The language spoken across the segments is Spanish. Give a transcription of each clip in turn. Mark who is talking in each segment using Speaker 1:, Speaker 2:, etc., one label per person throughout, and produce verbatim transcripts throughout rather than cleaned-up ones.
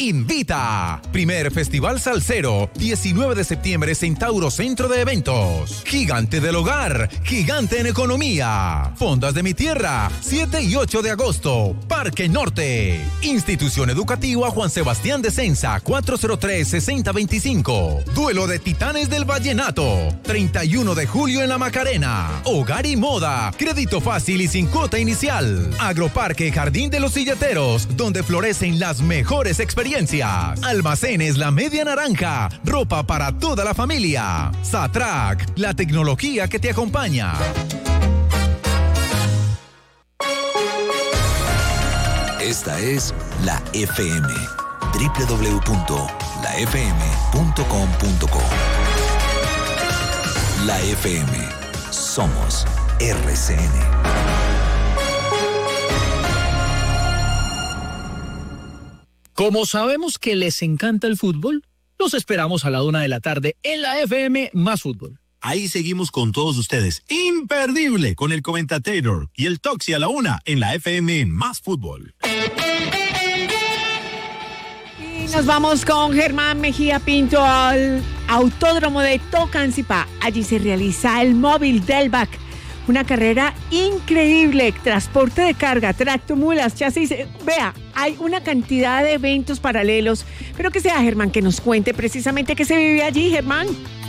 Speaker 1: invita. Primer Festival Salsero, diecinueve de septiembre, Centauro Centro de Eventos. Gigante del Hogar, gigante en economía. Fondas de mi Tierra, siete y ocho de agosto, Parque Norte. Institución Educativa Juan Sebastián de Censa, cuatro cero tres, seis cero dos cinco. Duelo de Titanes del Vallenato, treinta y uno de julio en La Macarena. Hogar y moda, crédito fácil y sin cuota inicial. Agroparque Jardín de los Silleteros, donde florecen las mejores experiencias. Almacenes La Media Naranja, ropa para toda la familia. Satrac, la tecnología que te acompaña.
Speaker 2: Esta es la F M, doble u doble u doble u punto la f m punto com punto co. La F M, somos R C N.
Speaker 3: Como sabemos que les encanta el fútbol, los esperamos a la una de la tarde en la F M Más Fútbol.
Speaker 4: Ahí seguimos con todos ustedes. Imperdible con el Comentator y el Toxi a la una en la F M Más Fútbol.
Speaker 5: Y nos vamos con Germán Mejía Pinto al Autódromo de Tocancipá. Allí se realiza el Móvil del B A C. Una carrera increíble, transporte de carga, tractomulas, chasis. Vea, hay una cantidad de eventos paralelos. Pero que sea Germán que nos cuente precisamente qué se vive allí, Germán.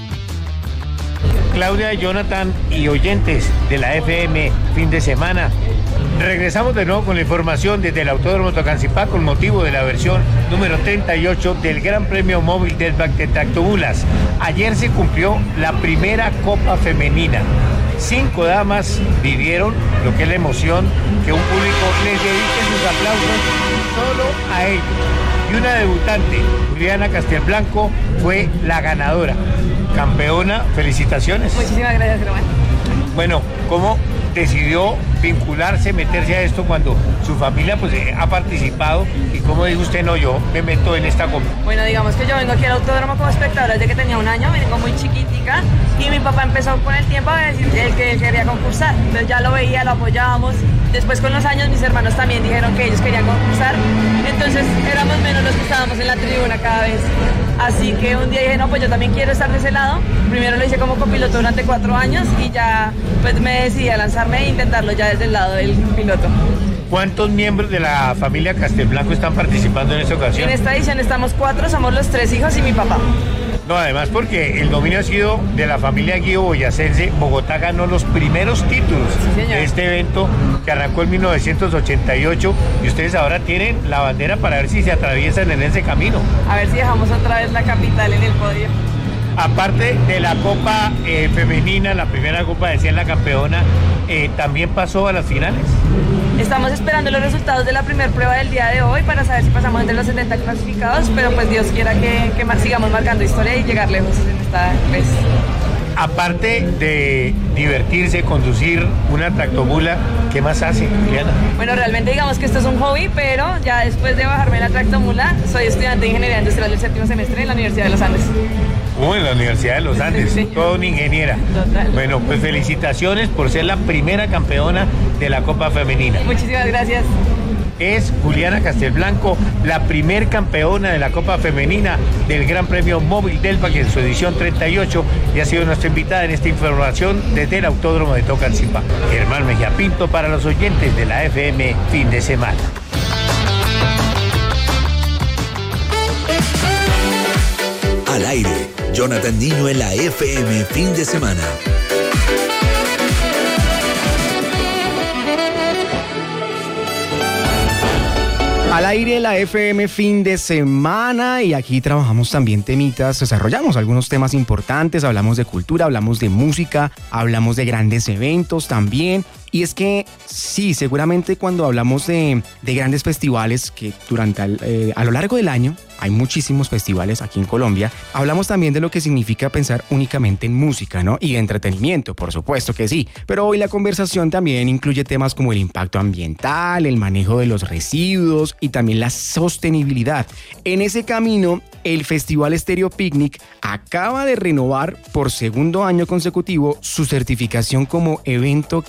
Speaker 6: Claudia, Jonathan y oyentes de la F M fin de semana. Regresamos de nuevo con la información desde el Autódromo Tocancipá con motivo de la versión número treinta y ocho del Gran Premio Móvil del B A C de Tractomulas. Ayer se cumplió la primera Copa Femenina. Cinco damas vivieron lo que es la emoción que un público les dedique sus aplausos solo a ellos. Y una debutante, Juliana Castelblanco, fue la ganadora. Campeona, felicitaciones.
Speaker 7: Muchísimas gracias, Germán.
Speaker 6: Bueno, ¿cómo decidió vincularse, meterse a esto cuando su familia pues eh, ha participado? Y como dijo usted, no, yo me meto en esta copa.
Speaker 7: Bueno, digamos que yo vengo aquí al autódromo como espectadora desde que tenía un año, vengo muy chiquitica y mi papá empezó con el tiempo a decir él que él quería concursar. Entonces ya lo veía, lo apoyábamos. Después con los años mis hermanos también dijeron que ellos querían concursar. Entonces éramos menos los que estábamos en la tribuna cada vez. Así que un día dije, no, pues yo también quiero estar de ese lado. Primero lo hice como copiloto durante cuatro años y ya pues me decidí a lanzarme e intentarlo ya desde el lado del piloto.
Speaker 6: ¿Cuántos miembros de la familia Castelblanco están participando en esta ocasión?
Speaker 7: En esta edición estamos cuatro, somos los tres hijos y mi papá.
Speaker 6: No, además porque el dominio ha sido de la familia Guido Boyacense. Bogotá ganó los primeros títulos sí, de este evento que arrancó en mil novecientos ochenta y ocho y ustedes ahora tienen la bandera para ver si se atraviesan en ese camino.
Speaker 7: A ver si dejamos otra vez la capital en el podio.
Speaker 6: Aparte de la Copa eh, Femenina, la primera Copa decía la campeona, eh, ¿también pasó a las finales?
Speaker 7: Estamos esperando los resultados de la primera prueba del día de hoy para saber si pasamos entre los setenta clasificados, pero pues Dios quiera que, que más sigamos marcando historia y llegar lejos en esta vez.
Speaker 6: Aparte de divertirse, conducir una tractomula, ¿qué más hace, Juliana?
Speaker 7: Bueno, realmente digamos que esto es un hobby, pero ya después de bajarme en la tractomula, soy estudiante de Ingeniería Industrial del séptimo semestre en la Universidad de los Andes.
Speaker 6: Oh, en la Universidad de los Andes, sí, sí. Toda una ingeniera.
Speaker 7: Total.
Speaker 6: Bueno, pues felicitaciones por ser la primera campeona de la Copa Femenina.
Speaker 7: Muchísimas gracias.
Speaker 6: Es Juliana Castelblanco, la primer campeona de la Copa Femenina del Gran Premio Móvil del B A C en su edición treinta y ocho y ha sido nuestra invitada en esta información desde el Autódromo de Tocancipá. Germán Mejía Pinto para los oyentes de la F M fin de semana.
Speaker 2: Al aire, Jonathan Niño en la F M fin de semana.
Speaker 8: Al aire la F M fin de semana y aquí trabajamos también temitas, desarrollamos algunos temas importantes, hablamos de cultura, hablamos de música, hablamos de grandes eventos también. Y es que sí, seguramente cuando hablamos de, de grandes festivales que durante eh, a lo largo del año hay muchísimos festivales aquí en Colombia, hablamos también de lo que significa pensar únicamente en música, ¿no? Y de entretenimiento, por supuesto que sí. Pero hoy la conversación también incluye temas como el impacto ambiental, el manejo de los residuos y también la sostenibilidad. En ese camino, el Festival Estéreo Picnic acaba de renovar por segundo año consecutivo su certificación como evento carbono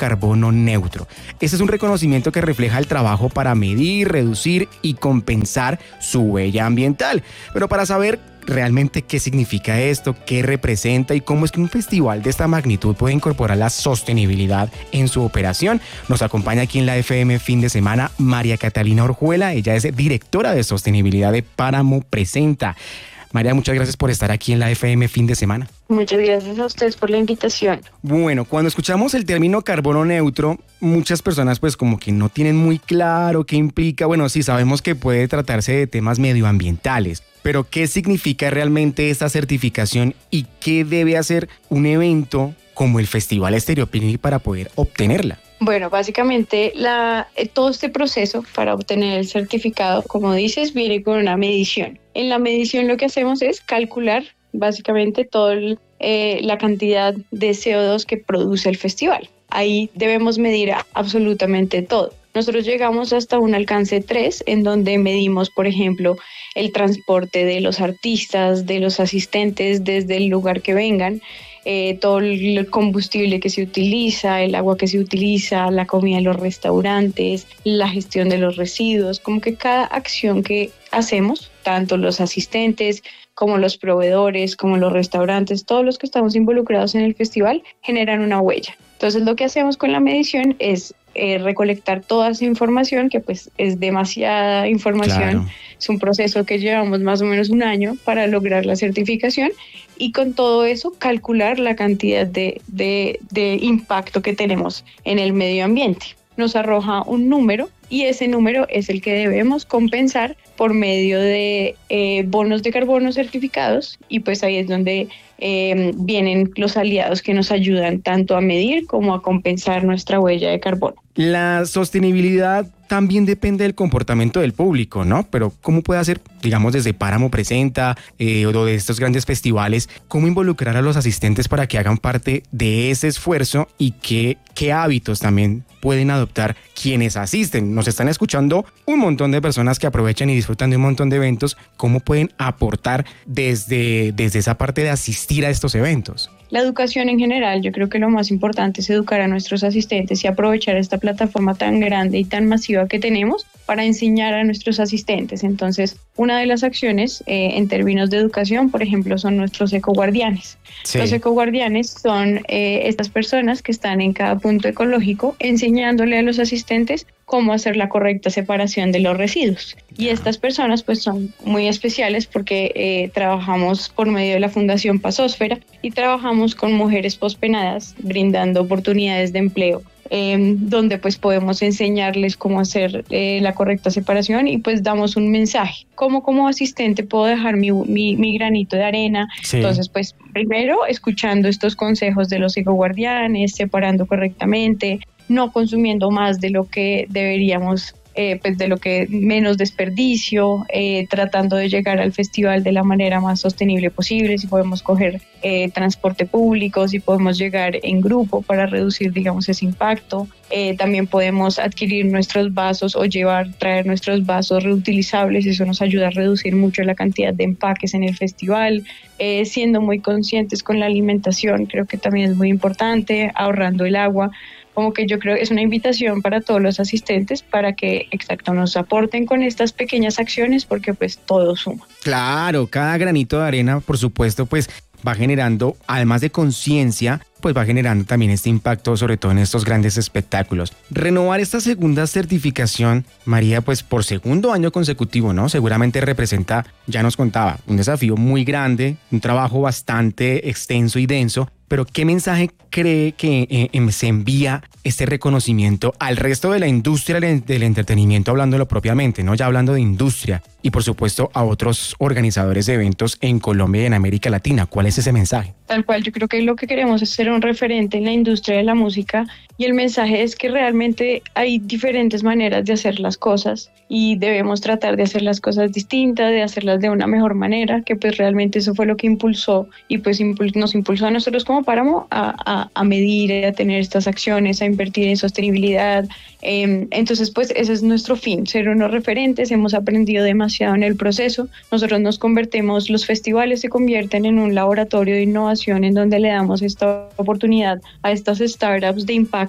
Speaker 8: carbono neutro. Este es un reconocimiento que refleja el trabajo para medir, reducir y compensar su huella ambiental. Pero para saber realmente qué significa esto, qué representa y cómo es que un festival de esta magnitud puede incorporar la sostenibilidad en su operación, nos acompaña aquí en la F M Fin de Semana María Catalina Orjuela. Ella es directora de sostenibilidad de Páramo Presenta. María, muchas gracias por estar aquí en la F M Fin de Semana.
Speaker 9: Muchas gracias a ustedes por la invitación.
Speaker 8: Bueno, cuando escuchamos el término carbono neutro, muchas personas pues como que no tienen muy claro qué implica. Bueno, sí sabemos que puede tratarse de temas medioambientales, pero ¿qué significa realmente esta certificación y qué debe hacer un evento como el Festival Estéreo Picnic para poder obtenerla?
Speaker 9: Bueno, básicamente la, todo este proceso para obtener el certificado, como dices, viene con una medición. En la medición lo que hacemos es calcular básicamente toda eh, la cantidad de C O dos que produce el festival. Ahí debemos medir absolutamente todo. Nosotros llegamos hasta un alcance tres, en donde medimos, por ejemplo, el transporte de los artistas, de los asistentes desde el lugar que vengan, eh, todo el combustible que se utiliza, el agua que se utiliza, la comida en los restaurantes, la gestión de los residuos, como que cada acción que hacemos, tanto los asistentes como los proveedores, como los restaurantes, todos los que estamos involucrados en el festival, generan una huella. Entonces lo que hacemos con la medición es eh, recolectar toda esa información, que pues es demasiada información. Claro. Es un proceso que llevamos más o menos un año para lograr la certificación, y con todo eso calcular la cantidad de, de, de impacto que tenemos en el medio ambiente. Nos arroja un número, y ese número es el que debemos compensar por medio de eh, bonos de carbono certificados, y pues ahí es donde eh, vienen los aliados que nos ayudan tanto a medir como a compensar nuestra huella de carbono.
Speaker 8: La sostenibilidad también depende del comportamiento del público, ¿no? Pero ¿cómo puede hacer, digamos, desde Páramo Presenta eh, o de estos grandes festivales, cómo involucrar a los asistentes para que hagan parte de ese esfuerzo, y qué, qué hábitos también pueden adoptar quienes asisten? Nos están escuchando un montón de personas que aprovechan y disfrutan de un montón de eventos. ¿Cómo pueden aportar desde, desde esa parte de asistir a estos eventos?
Speaker 9: La educación en general, yo creo que lo más importante es educar a nuestros asistentes y aprovechar esta plataforma tan grande y tan masiva que tenemos para enseñar a nuestros asistentes. Entonces, una de las acciones eh, en términos de educación, por ejemplo, son nuestros ecoguardianes. Sí. Los ecoguardianes son eh, estas personas que están en cada punto ecológico enseñándole a los asistentes cómo hacer la correcta separación de los residuos. Y estas personas pues son muy especiales porque eh, trabajamos por medio de la Fundación Pazósfera y trabajamos con mujeres pospenadas brindando oportunidades de empleo, eh, donde pues podemos enseñarles cómo hacer eh, la correcta separación, y pues damos un mensaje. ¿Cómo como asistente puedo dejar mi, mi, mi granito de arena? Sí. Entonces pues primero escuchando estos consejos de los ecoguardianes, separando correctamente, no consumiendo más de lo que deberíamos, eh, pues de lo que menos desperdicio, eh, tratando de llegar al festival de la manera más sostenible posible. Si podemos coger eh, transporte público, si podemos llegar en grupo para reducir, digamos, ese impacto. Eh, también podemos adquirir nuestros vasos o llevar, traer nuestros vasos reutilizables. Eso nos ayuda a reducir mucho la cantidad de empaques en el festival. Eh, siendo muy conscientes con la alimentación, creo que también es muy importante, ahorrando el agua. Como que yo creo que es una invitación para todos los asistentes para que, exacto, nos aporten con estas pequeñas acciones, porque pues todo suma.
Speaker 8: Claro, cada granito de arena, por supuesto, pues va generando, además de conciencia, pues va generando también este impacto, sobre todo en estos grandes espectáculos. Renovar esta segunda certificación, María, pues por segundo año consecutivo, ¿no? Seguramente representa, ya nos contaba, un desafío muy grande, un trabajo bastante extenso y denso. Pero ¿qué mensaje cree que eh, se envía este reconocimiento al resto de la industria del entretenimiento, hablándolo propiamente, ¿no? Ya hablando de industria, y por supuesto a otros organizadores de eventos en Colombia y en América Latina? ¿Cuál es ese mensaje?
Speaker 9: Tal cual, yo creo que lo que queremos es ser un referente en la industria de la música, y el mensaje es que realmente hay diferentes maneras de hacer las cosas y debemos tratar de hacer las cosas distintas, de hacerlas de una mejor manera, que pues realmente eso fue lo que impulsó y pues impul- nos impulsó a nosotros como Páramo a, a, a medir, a tener estas acciones, a invertir en sostenibilidad. Eh, entonces pues ese es nuestro fin, ser unos referentes. Hemos aprendido demasiado en el proceso. Nosotros nos convertimos, los festivales se convierten en un laboratorio de innovación en donde le damos esta oportunidad a estas startups de impacto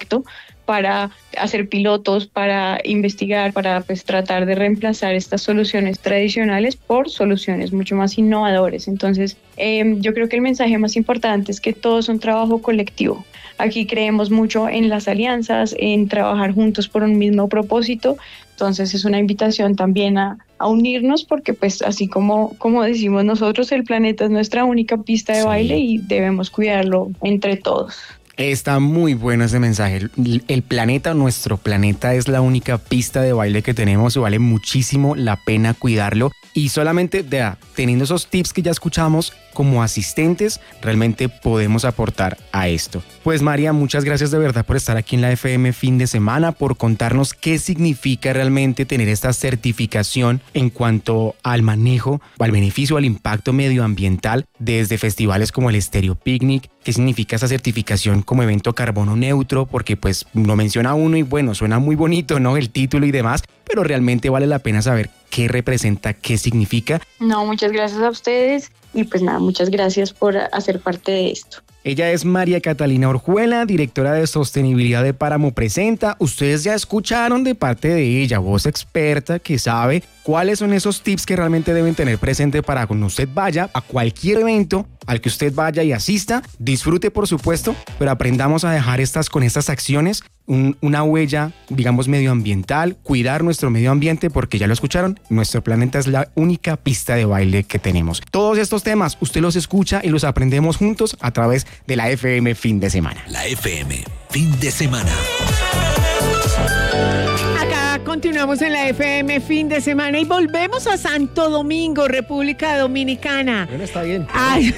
Speaker 9: impacto para hacer pilotos, para investigar, para pues tratar de reemplazar estas soluciones tradicionales por soluciones mucho más innovadoras. Entonces, eh, yo creo que el mensaje más importante es que todo es un trabajo colectivo. Aquí creemos mucho en las alianzas, en trabajar juntos por un mismo propósito. Entonces es una invitación también a, a unirnos porque pues así como, como decimos nosotros, el planeta es nuestra única pista de sí. baile y debemos cuidarlo entre todos.
Speaker 8: Está muy bueno ese mensaje. El, el planeta, nuestro planeta, es la única pista de baile que tenemos y vale muchísimo la pena cuidarlo. Y solamente de, teniendo esos tips que ya escuchamos como asistentes, realmente podemos aportar a esto. Pues María, muchas gracias de verdad por estar aquí en la F M fin de semana, por contarnos qué significa realmente tener esta certificación en cuanto al manejo, al beneficio, al impacto medioambiental desde festivales como el Estéreo Picnic. ¿Qué significa esa certificación como evento carbono neutro? Porque pues lo menciona uno y bueno, suena muy bonito, ¿no? El título y demás, pero realmente vale la pena saber qué representa, qué significa.
Speaker 9: No, muchas gracias a ustedes y pues nada, muchas gracias por hacer parte de esto.
Speaker 8: Ella es María Catalina Orjuela, directora de Sostenibilidad de Páramo Presenta. Ustedes ya escucharon de parte de ella, voz experta que sabe cuáles son esos tips que realmente deben tener presente para cuando usted vaya a cualquier evento al que usted vaya y asista. Disfrute, por supuesto, pero aprendamos a dejar estas con estas acciones un, una huella, digamos, medioambiental, cuidar nuestro medio ambiente, porque ya lo escucharon, nuestro planeta es la única pista de baile que tenemos. Todos estos temas usted los escucha y los aprendemos juntos a través de la F M fin de semana.
Speaker 2: La F M fin de semana.
Speaker 5: Continuamos en la F M fin de semana y volvemos a Santo Domingo, República Dominicana.
Speaker 10: Bueno, está bien.
Speaker 5: Ay,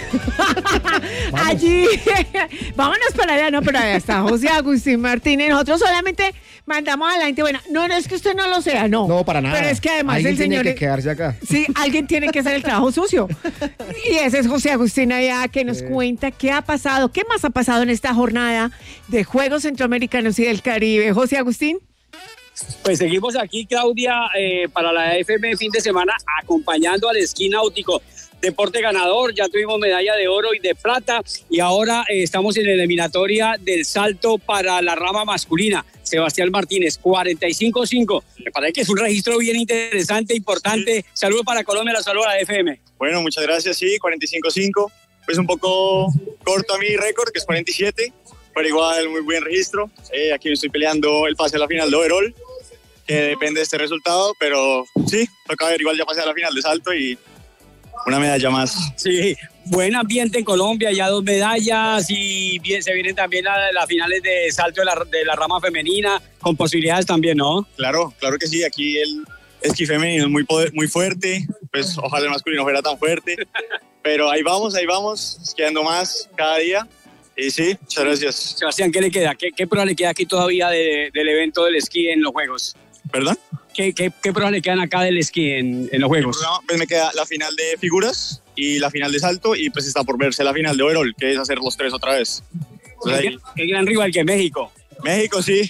Speaker 5: allí, vámonos para allá, no, pero allá está José Agustín Martínez. Nosotros solamente mandamos a la gente, bueno, no, no es que usted no lo sea, no.
Speaker 10: No, para nada.
Speaker 5: Pero es que además
Speaker 10: alguien
Speaker 5: el señor...
Speaker 10: tiene que quedarse acá.
Speaker 5: Sí, alguien tiene que hacer el trabajo sucio. Y ese es José Agustín allá que nos sí. cuenta qué ha pasado, qué más ha pasado en esta jornada de Juegos Centroamericanos y del Caribe. José Agustín.
Speaker 11: Pues seguimos aquí, Claudia, eh, para la F M fin de semana, acompañando al esquí náutico. Deporte ganador, ya tuvimos medalla de oro y de plata y ahora eh, estamos en la eliminatoria del salto para la rama masculina. Sebastián Martínez, cuarenta y cinco cinco. Me parece que es un registro bien interesante, importante. Sí. Saludos para Colombia, la saludo a la F M.
Speaker 12: Bueno, muchas gracias, sí, cuarenta y cinco cinco. Pues un poco corto a mi récord, que es cuarenta y siete, pero igual muy buen registro. Eh, aquí me estoy peleando el pase a la final de overall, que depende de este resultado, pero sí, toca ver, igual ya pasé a la final de salto y una medalla más.
Speaker 11: Sí, buen ambiente en Colombia, ya dos medallas y bien, se vienen también las la finales de salto de la, de la rama femenina, con posibilidades también, ¿no?
Speaker 12: Claro, claro que sí, aquí el esquí femenino es muy, poder, muy fuerte, pues ojalá el masculino fuera tan fuerte, pero ahí vamos, ahí vamos, esquiando más cada día. Y sí, muchas gracias.
Speaker 11: Sebastián, ¿qué le queda? ¿Qué, qué prueba le queda aquí todavía de, del evento del esquí en los Juegos?
Speaker 12: ¿Perdón?
Speaker 11: ¿Qué, qué, qué pruebas le quedan acá del esquí en, en los Juegos?
Speaker 12: Programa, pues me queda la final de figuras y la final de salto y pues está por verse la final de overall, que es hacer los tres otra vez.
Speaker 11: Entonces, ahí... ¿Qué gran rival que México?
Speaker 12: México, sí.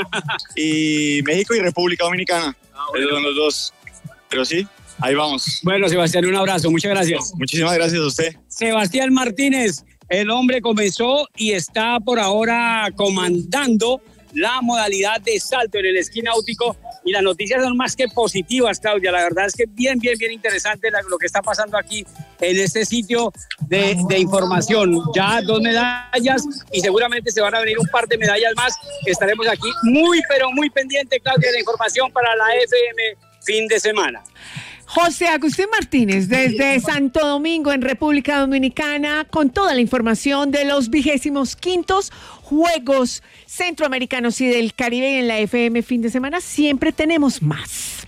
Speaker 12: y México y República Dominicana. Ah, bueno. Esos son los dos. Pero sí, ahí vamos.
Speaker 11: Bueno, Sebastián, un abrazo. Muchas gracias.
Speaker 12: Muchísimas gracias a usted.
Speaker 11: Sebastián Martínez. El hombre comenzó y está por ahora comandando la modalidad de salto en el esquí náutico y las noticias son más que positivas, Claudia. La verdad es que bien, bien, bien interesante lo que está pasando aquí en este sitio de, de información. Ya dos medallas y seguramente se van a venir un par de medallas más. Estaremos aquí muy, pero muy pendiente, Claudia, de la información para la F M fin de semana.
Speaker 5: José Agustín Martínez, desde Santo Domingo, en República Dominicana, con toda la información de los vigésimos quintos Juegos Centroamericanos y del Caribe en la F M fin de semana. Siempre tenemos más.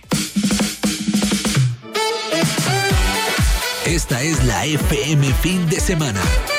Speaker 2: Esta es la F M fin de semana.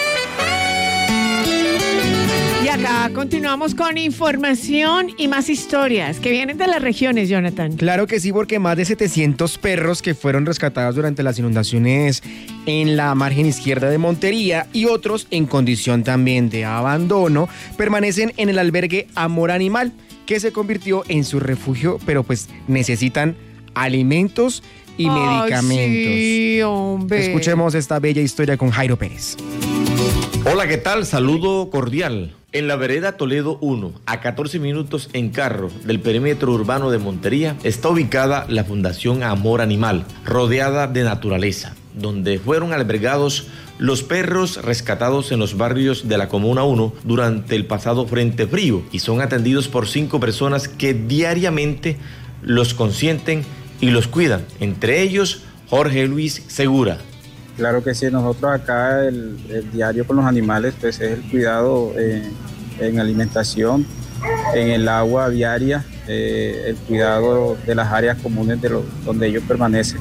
Speaker 5: Y acá continuamos con información y más historias que vienen de las regiones, Jonathan.
Speaker 8: Claro que sí, porque más de setecientos perros que fueron rescatados durante las inundaciones en la margen izquierda de Montería y otros en condición también de abandono permanecen en el albergue Amor Animal, que se convirtió en su refugio, pero pues necesitan alimentos y
Speaker 5: Ay,
Speaker 8: medicamentos.
Speaker 5: Sí, hombre.
Speaker 8: Escuchemos esta bella historia con Jairo Pérez.
Speaker 13: Hola, ¿qué tal? Saludo cordial
Speaker 10: En la vereda Toledo uno, a catorce minutos en carro del perímetro urbano de Montería, está ubicada la Fundación Amor Animal, rodeada de naturaleza, donde fueron albergados los perros rescatados en los barrios de la Comuna uno durante el pasado Frente Frío y son atendidos por cinco personas que diariamente los consienten y los cuidan, entre ellos Jorge Luis Segura.
Speaker 13: Claro que sí, nosotros acá el, el diario con los animales pues es el cuidado eh, en alimentación, en el agua diaria, eh, el cuidado de las áreas comunes de lo, donde ellos permanecen.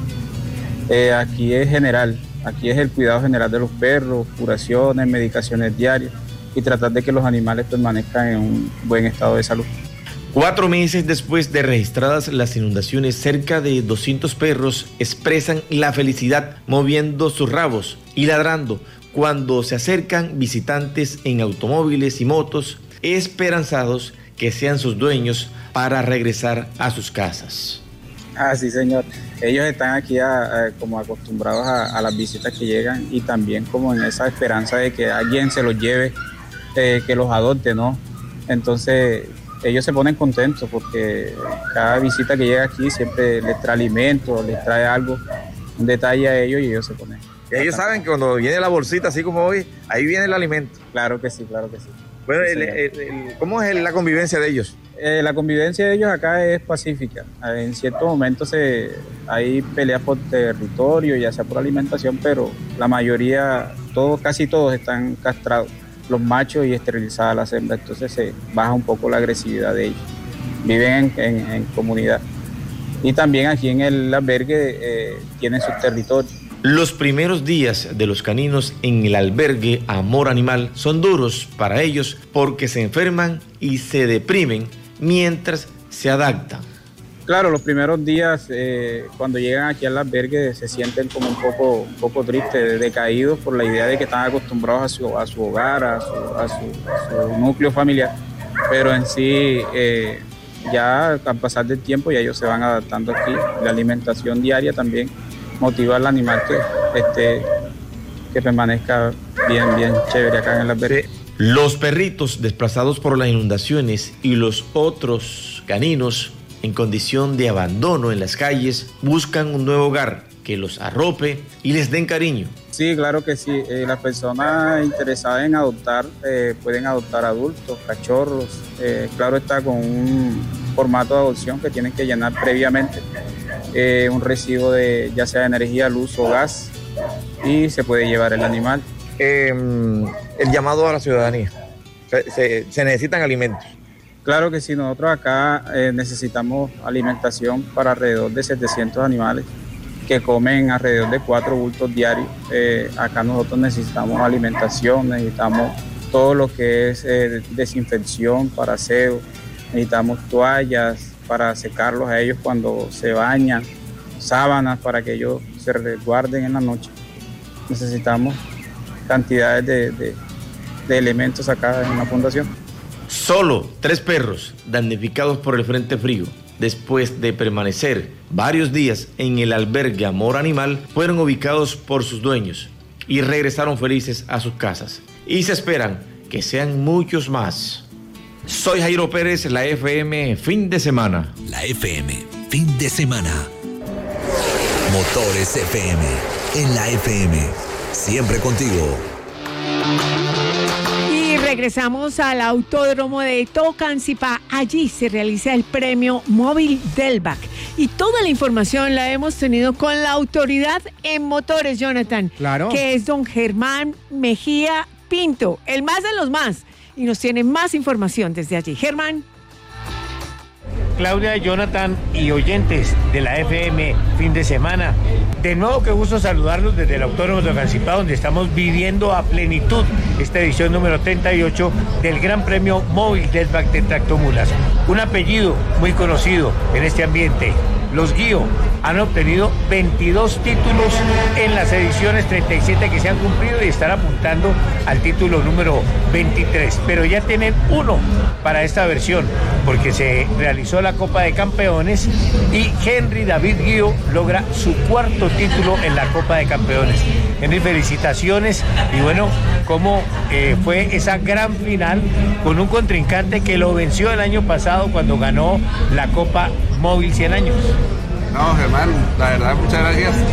Speaker 13: Eh, aquí es general, aquí es el cuidado general de los perros, curaciones, medicaciones diarias y tratar de que los animales permanezcan en un buen estado de salud.
Speaker 10: Cuatro meses después de registradas las inundaciones, cerca de doscientos perros expresan la felicidad moviendo sus rabos y ladrando cuando se acercan visitantes en automóviles y motos, esperanzados que sean sus dueños para regresar a sus casas.
Speaker 13: Ah, sí, señor. Ellos están aquí a, a, como acostumbrados a, a las visitas que llegan y también como en esa esperanza de que alguien se los lleve, eh, que los adopte, ¿no? Entonces ellos se ponen contentos porque cada visita que llega aquí siempre les trae alimento, les trae algo, un detalle a ellos y ellos se ponen.
Speaker 14: Y ellos saben que cuando viene la bolsita, así como hoy, ahí viene el alimento.
Speaker 13: Claro que sí, claro que sí.
Speaker 14: Bueno,
Speaker 13: sí,
Speaker 14: el, el, el, ¿cómo es la convivencia de ellos?
Speaker 13: Eh, la convivencia de ellos acá es pacífica. En ciertos momentos se, hay peleas por territorio, ya sea por alimentación, pero la mayoría, todos, casi todos están castrados, los machos y esterilizadas las hembras, entonces se baja un poco la agresividad de ellos. Viven en, en, en comunidad. Y también aquí en el albergue eh, tienen sus territorios.
Speaker 10: Los primeros días de los caninos en el albergue Amor Animal son duros para ellos porque se enferman y se deprimen mientras se adaptan.
Speaker 13: Claro, los primeros días eh, cuando llegan aquí al albergue se sienten como un poco, un poco tristes, decaídos por la idea de que están acostumbrados a su, a su hogar, a su, a, su, a su núcleo familiar, pero en sí eh, ya al pasar del tiempo ya ellos se van adaptando aquí. La alimentación diaria también motiva al animal que, este, que permanezca bien, bien chévere acá en el albergue.
Speaker 10: Los perritos desplazados por las inundaciones y los otros caninos en condición de abandono en las calles buscan un nuevo hogar que los arrope y les den cariño.
Speaker 13: Sí, claro que sí. Eh, las personas interesadas en adoptar eh, pueden adoptar adultos, cachorros. Eh, claro está con un formato de adopción que tienen que llenar previamente. Eh, un recibo de ya sea de energía, luz o gas y se puede llevar el animal.
Speaker 14: Eh, el llamado a la ciudadanía. Se, se, se necesitan alimentos.
Speaker 13: Claro que sí, nosotros acá eh, necesitamos alimentación para alrededor de setecientos animales que comen alrededor de cuatro bultos diarios. Eh, acá nosotros necesitamos alimentación, necesitamos todo lo que es eh, desinfección para aseo, necesitamos toallas para secarlos a ellos cuando se bañan, sábanas para que ellos se resguarden en la noche. Necesitamos cantidades de, de, de elementos acá en la fundación.
Speaker 10: Solo tres perros damnificados por el Frente Frío, después de permanecer varios días en el albergue Amor Animal, fueron ubicados por sus dueños y regresaron felices a sus casas. Y se esperan que sean muchos más. Soy Jairo Pérez, la F M Fin de Semana.
Speaker 2: La F M Fin de Semana. Motores F M. En la F M. Siempre contigo.
Speaker 5: Y regresamos al Autódromo de Tocancipá. Allí se realiza el premio Móvil Delvac. Y toda la información la hemos tenido con la autoridad en motores, Jonathan.
Speaker 8: Claro.
Speaker 5: Que es don Germán Mejía Pinto, el más de los más. Y nos tiene más información desde allí. Germán.
Speaker 6: Claudia, Jonathan y oyentes de la F M Fin de Semana. De nuevo, qué gusto saludarlos desde el Autódromo de Tocancipá, donde estamos viviendo a plenitud esta edición número treinta y ocho del Gran Premio Móvil Delvac de Tractomulas. Un apellido muy conocido en este ambiente. Los Guío han obtenido veintidós títulos en las ediciones treinta y siete que se han cumplido y están apuntando al título número veintitrés. Pero ya tienen uno para esta versión, porque se realizó la Copa de Campeones y Henry David Guío logra su cuarto título en la Copa de Campeones. Henry, felicitaciones y bueno, cómo eh, fue esa gran final con un contrincante que lo venció el año pasado cuando ganó la Copa Móvil cien años.
Speaker 15: No, Germán, la verdad, muchas gracias.